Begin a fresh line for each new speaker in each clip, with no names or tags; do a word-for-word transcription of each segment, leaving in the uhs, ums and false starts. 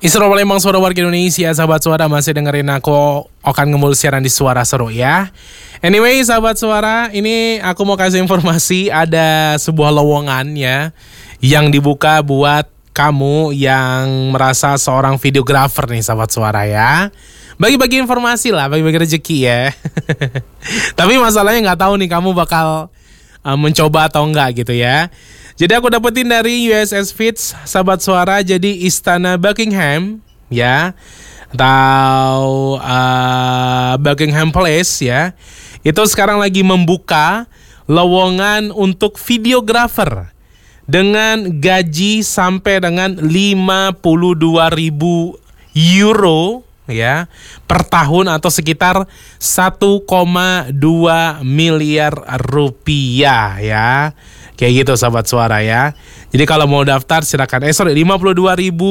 Isro Palembang, suara warga Indonesia. Sahabat suara masih dengerin aku akan ngemul siaran di Suara Seru ya. Anyway sahabat suara, ini aku mau kasih informasi. Ada sebuah lowongan ya yang dibuka buat kamu yang merasa seorang videografer nih sahabat suara ya. Bagi-bagi informasi lah, bagi-bagi rezeki ya. Tapi masalahnya gak tahu nih kamu bakal uh, mencoba atau enggak gitu ya. Jadi aku dapetin dari U S S Feeds sahabat suara, jadi Istana Buckingham ya, atau uh, Buckingham Palace ya, itu sekarang lagi membuka lowongan untuk videografer dengan gaji sampai dengan lima puluh dua ribu euro ya per tahun, atau sekitar satu koma dua miliar rupiah ya. Kayak gitu sahabat suara ya. Jadi kalau mau daftar silakan. Eh sorry, lima puluh dua ribu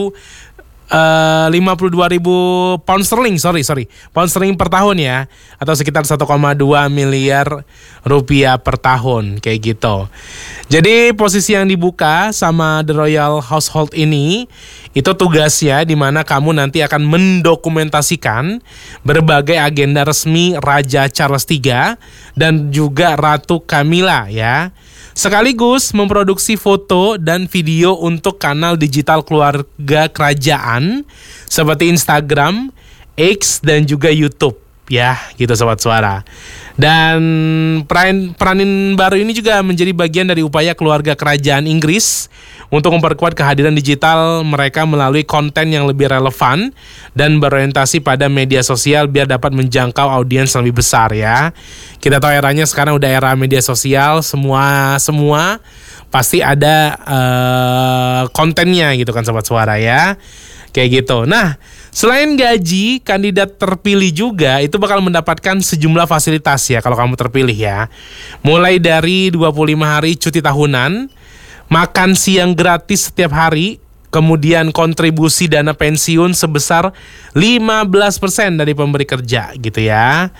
uh, lima puluh dua ribu pound sterling, sorry sorry pound sterling per tahun ya, atau sekitar satu koma dua miliar rupiah per tahun kayak gitu. Jadi posisi yang dibuka sama The Royal Household ini, itu tugasnya di mana kamu nanti akan mendokumentasikan berbagai agenda resmi Raja Charles tiga dan juga Ratu Camilla ya. Sekaligus memproduksi foto dan video untuk kanal digital keluarga kerajaan seperti Instagram, X, dan juga YouTube ya, gitu sobat suara. Dan peran peranin baru ini juga menjadi bagian dari upaya keluarga kerajaan Inggris untuk memperkuat kehadiran digital mereka melalui konten yang lebih relevan dan berorientasi pada media sosial biar dapat menjangkau audiens lebih besar ya. Kita tahu eranya sekarang udah era media sosial, semua semua pasti ada uh, kontennya gitu kan sobat suara ya. Kayak gitu. Nah, selain gaji, kandidat terpilih juga itu bakal mendapatkan sejumlah fasilitas ya kalau kamu terpilih ya. Mulai dari dua puluh lima hari cuti tahunan, makan siang gratis setiap hari, kemudian kontribusi dana pensiun sebesar lima belas persen dari pemberi kerja gitu ya.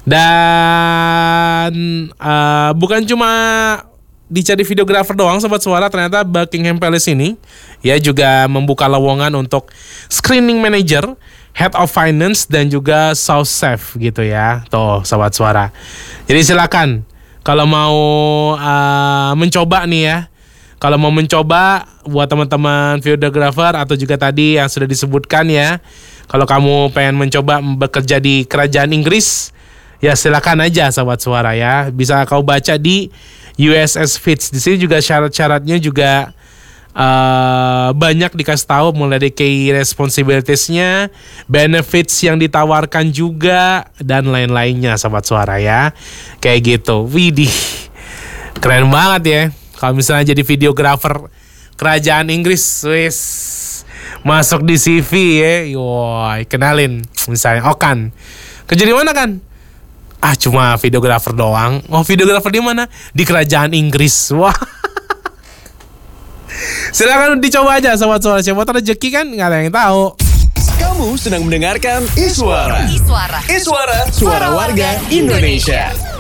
Dan uh, bukan cuma dicari videografer doang sobat suara, ternyata Buckingham Palace ini ya juga membuka lowongan untuk screening manager, head of finance, dan juga south chef gitu ya. Tuh sobat suara. Jadi silakan kalau mau uh, mencoba nih ya. Kalau mau mencoba buat teman-teman videografer atau juga tadi yang sudah disebutkan ya, kalau kamu pengen mencoba bekerja di kerajaan Inggris, ya silakan aja sobat suara ya. Bisa kau baca di U S S Feeds. Di sini juga syarat-syaratnya juga uh, banyak dikasih tahu, mulai dari key responsibilities-nya, benefits yang ditawarkan juga, dan lain-lainnya sobat suara ya. Kayak gitu. Widih, keren banget ya. Kalau misalnya jadi videografer kerajaan Inggris, wis masuk di C V ya. Woi, kenalin misalnya Okan. Kerja di mana kan? Ah, cuma videografer doang. Oh, videografer di mana? Di kerajaan Inggris. Wah. Silakan dicoba aja sobat suara. Siapa tahu rezeki kan, nggak ada yang tahu.
Kamu sedang mendengarkan Iswara. Iswara. Iswara. Suara warga Indonesia.